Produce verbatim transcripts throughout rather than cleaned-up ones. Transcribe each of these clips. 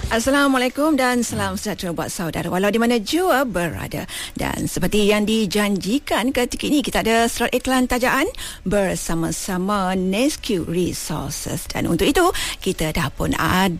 Assalamualaikum dan salam sejahtera buat saudara walau di mana jua berada. Dan seperti yang dijanjikan ketika ini, kita ada slot iklan tajaan bersama-sama Nesque Resources. Dan untuk itu kita dah pun ada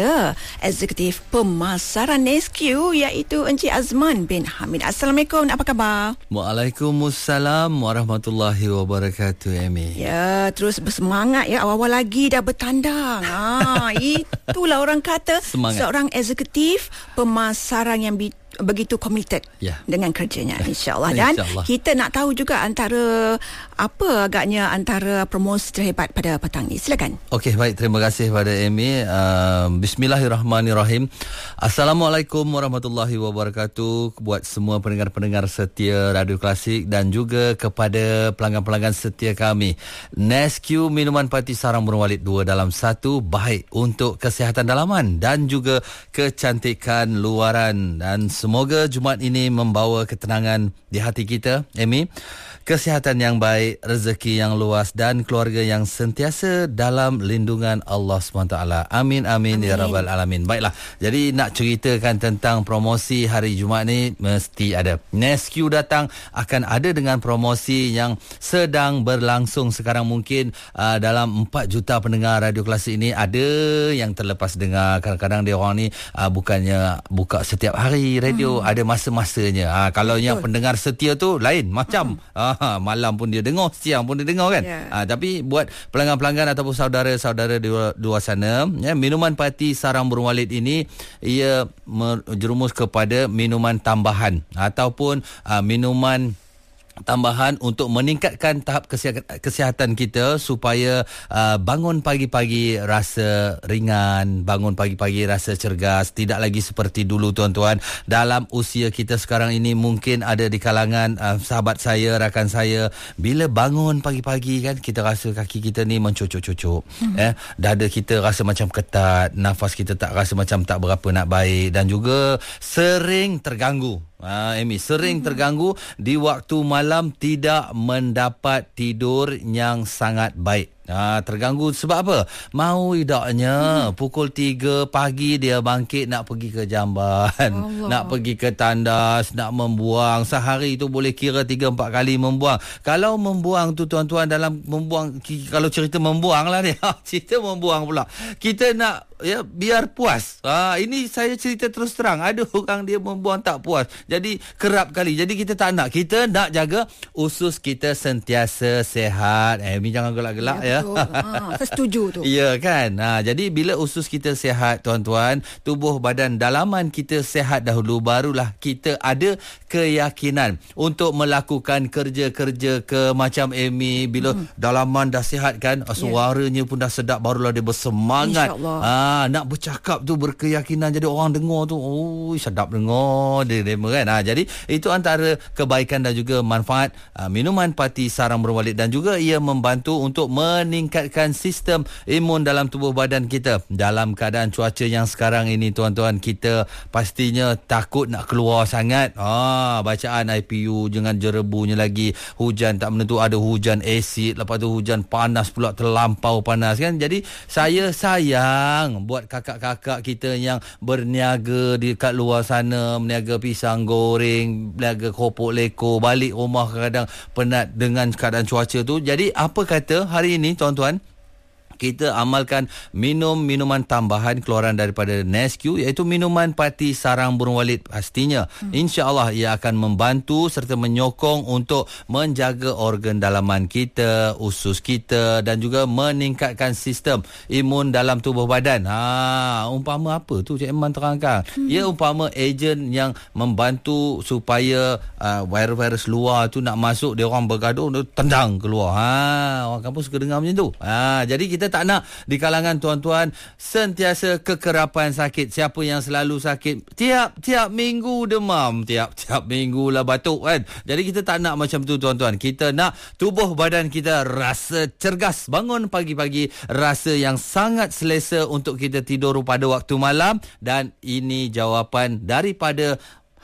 Eksekutif Pemasaran Nesque, iaitu Encik Azman bin Hamid. Assalamualaikum, apa khabar? Waalaikumsalam warahmatullahi wabarakatuh, Amy. Ya, terus bersemangat ya, awal-awal lagi dah bertandang. Ha, itulah orang kata semangat. Seorang eksekutif pemasaran yang bi- begitu committed ya. Dengan kerjanya, insya-Allah. Dan insya kita nak tahu juga antara apa agaknya antara promosi terhebat pada petang ini. Silakan. Okey, baik, terima kasih pada Amy. Uh, Bismillahirrahmanirrahim. Assalamualaikum warahmatullahi wabarakatuh buat semua pendengar-pendengar setia Radio Klasik dan juga kepada pelanggan-pelanggan setia kami. Nesque minuman parti sarang burung walit dua dalam satu, baik untuk kesihatan dalaman dan juga kecantikan luaran. Dan semoga Jumaat ini membawa ketenangan di hati kita, Amy. Kesihatan yang baik, rezeki yang luas dan keluarga yang sentiasa dalam lindungan Allah subhanahu wa taala. Amin, amin, amin ya rabbal alamin. Baiklah, jadi nak ceritakan tentang promosi hari Jumaat ni mesti ada. Nesque datang akan ada dengan promosi yang sedang berlangsung sekarang. Mungkin uh, dalam empat juta pendengar Radio Klasik ini ada yang terlepas dengar. Kadang-kadang dia orang ni uh, bukannya buka setiap hari radio, hmm. ada masa-masanya. Uh, kalau Betul. Yang pendengar setia tu lain macam. Hmm. Ha, malam pun dia dengar, siang pun dia dengar kan. Yeah. Ha, tapi buat pelanggan-pelanggan ataupun saudara-saudara di luar, di luar sana, ya, minuman parti sarang burung walit ini ia menjerumus kepada minuman tambahan ataupun uh, minuman tambahan untuk meningkatkan tahap kesihatan kita supaya uh, bangun pagi-pagi rasa ringan, bangun pagi-pagi rasa cergas, tidak lagi seperti dulu tuan-tuan. Dalam usia kita sekarang ini mungkin ada di kalangan uh, sahabat saya, rakan saya, bila bangun pagi-pagi kan kita rasa kaki kita ni mencucuk-cucuk, hmm. eh dada kita rasa macam ketat, nafas kita tak rasa macam tak berapa nak baik dan juga sering terganggu. Ha, Amy, sering hmm. terganggu di waktu malam, tidak mendapat tidur yang sangat baik. Ha, terganggu sebab apa? Mau idaknya hmm. pukul tiga pagi dia bangkit nak pergi ke jamban, Allah. Nak pergi ke tandas, nak membuang. Sehari tu boleh kira tiga empat kali membuang. Kalau membuang tu tuan-tuan, dalam membuang, kalau cerita membuang lah dia, cerita membuang pula. Kita nak ya biar puas. Ha, ini saya cerita terus terang. Ada orang dia membuang tak puas. Jadi kerap kali. Jadi kita tak nak. Kita nak jaga usus kita sentiasa sihat. Eh, jangan gelak-gelak ya. ya. Ha, saya setuju tu. Ya kan. Ha, jadi bila usus kita sihat tuan-tuan, tubuh badan dalaman kita sihat dahulu, barulah kita ada keyakinan untuk melakukan kerja-kerja ke macam Amy. Bila hmm. dalaman dah sihat kan, suaranya yeah. pun dah sedap, barulah dia bersemangat. Ha, nak bercakap tu berkeyakinan. Jadi orang dengar tu, oh sedap dengar dia demo kan. Ha, jadi itu antara kebaikan dan juga manfaat uh, minuman parti sarang burung walit, dan juga ia membantu untuk meningkatkan sistem imun dalam tubuh badan kita. Dalam keadaan cuaca yang sekarang ini tuan-tuan, kita pastinya takut nak keluar sangat. Ha, bacaan I P U jangan jerebunya lagi. Hujan tak menentu, ada hujan asid, lepas tu hujan panas pula, terlampau panas kan. Jadi saya sayang buat kakak-kakak kita yang berniaga di kat luar sana, berniaga pisang goreng, berniaga keropok leko, balik rumah kadang penat dengan keadaan cuaca tu. Jadi apa kata hari ini tuan-tuan, kita amalkan minum minuman tambahan keluaran daripada Nesque, iaitu minuman parti sarang burung walit. Pastinya hmm. insya-Allah ia akan membantu serta menyokong untuk menjaga organ dalaman kita, usus kita, dan juga meningkatkan sistem imun dalam tubuh badan. Ha, umpama apa tu Cik Eman terangkan? Hmm. Ia umpama ejen yang membantu supaya uh, virus-virus luar tu nak masuk, dia orang bergaduh, dia tendang keluar. Ha, orang kampung suka dengar macam tu. Ha, jadi kita tak nak di kalangan tuan-tuan sentiasa kekerapan sakit. Siapa yang selalu sakit, tiap-tiap minggu demam, tiap-tiap minggu lah batuk kan. Jadi kita tak nak macam tu tuan-tuan. Kita nak tubuh badan kita rasa cergas, bangun pagi-pagi rasa yang sangat selesa untuk kita tidur pada waktu malam. Dan ini jawapan daripada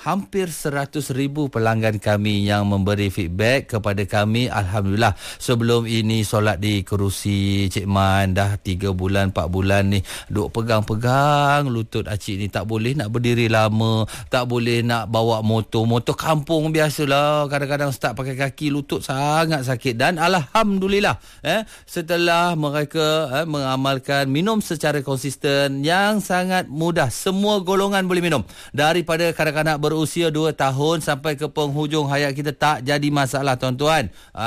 hampir seratus ribu pelanggan kami yang memberi feedback kepada kami. Alhamdulillah, sebelum ini solat di kerusi Cik Man, dah tiga bulan empat bulan ni duk pegang-pegang lutut acik ni, tak boleh nak berdiri lama, tak boleh nak bawa motor. Motor kampung biasalah, kadang-kadang start pakai kaki, lutut sangat sakit. Dan Alhamdulillah, eh, setelah mereka eh, mengamalkan minum secara konsisten yang sangat mudah, semua golongan boleh minum, daripada kanak-kanak berusia dua tahun sampai ke penghujung hayat kita, tak jadi masalah tuan-tuan.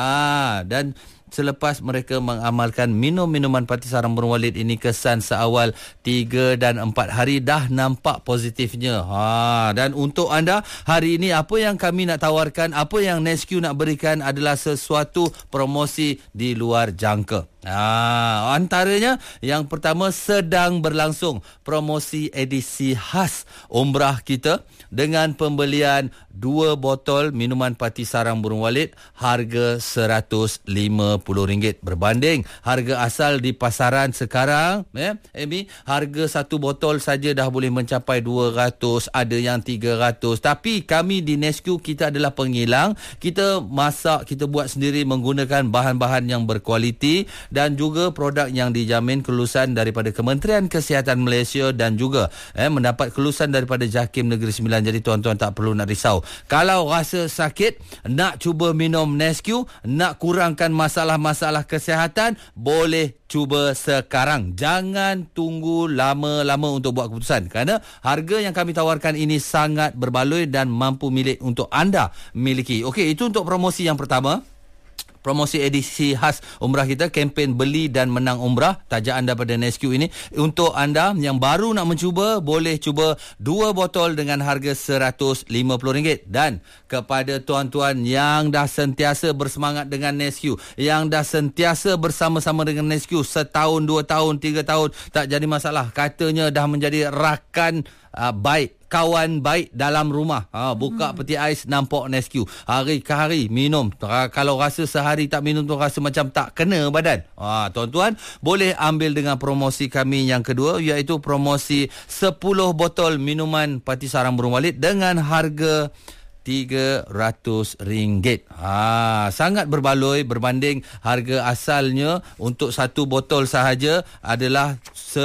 Ah, dan selepas mereka mengamalkan minum minuman Pati Sarang Burung Walid ini, kesan seawal tiga dan empat hari dah nampak positifnya. Ha, dan untuk anda hari ini, apa yang kami nak tawarkan, apa yang Nesque nak berikan adalah sesuatu promosi di luar jangka. Ah, antaranya yang pertama, sedang berlangsung promosi edisi khas umrah kita dengan pembelian dua botol minuman Pati Sarang Burung Walid harga seratus lima puluh ringgit, berbanding harga asal di pasaran sekarang, eh Amy, harga satu botol saja dah boleh mencapai dua ratus, ada yang tiga ratus. Tapi kami di Nesque, kita adalah pengilang, kita masak, kita buat sendiri menggunakan bahan-bahan yang berkualiti dan juga produk yang dijamin kelulusan daripada Kementerian Kesihatan Malaysia dan juga eh, mendapat kelulusan daripada JAKIM Negeri Sembilan. Jadi tuan-tuan tak perlu nak risau. Kalau rasa sakit, nak cuba minum Nesque, nak kurangkan masalah-masalah kesihatan, boleh cuba sekarang. Jangan tunggu lama-lama untuk buat keputusan, kerana harga yang kami tawarkan ini sangat berbaloi dan mampu milik untuk anda miliki. Okey, itu untuk promosi yang pertama. Promosi edisi khas umrah kita, kempen beli dan menang umrah, tajaan daripada Nesque ini. Untuk anda yang baru nak mencuba, boleh cuba dua botol dengan harga seratus lima puluh ringgit. Dan kepada tuan-tuan yang dah sentiasa bersemangat dengan Nesque, yang dah sentiasa bersama-sama dengan Nesque setahun, dua tahun, tiga tahun, tak jadi masalah, katanya dah menjadi rakan uh, baik, kawan baik dalam rumah. Ha, buka hmm. peti ais, nampak Nesque. Hari ke hari minum. Kalau rasa sehari tak minum tu rasa macam tak kena badan. Ha, tuan-tuan boleh ambil dengan promosi kami yang kedua, iaitu promosi sepuluh botol minuman Pati Sarang Burung Walid dengan harga tiga ratus ringgit. Ha, sangat berbaloi berbanding harga asalnya untuk satu botol sahaja adalah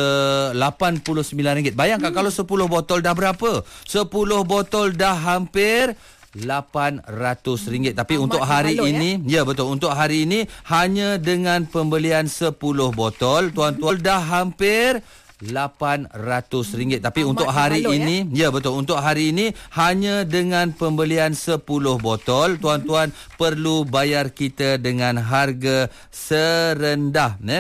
lapan puluh sembilan ringgit. Bayangkan hmm. kalau sepuluh botol dah berapa? sepuluh botol dah hampir lapan ratus ringgit. Tapi Amat untuk hari ini, ya? ya betul, untuk hari ini hanya dengan pembelian sepuluh botol, tuan-tuan dah hampir lapan ratus ringgit. Tapi Amat untuk hari baloi, ini, ya? ya betul, untuk hari ini hanya dengan pembelian sepuluh botol, tuan-tuan perlu bayar kita dengan harga serendah, ne?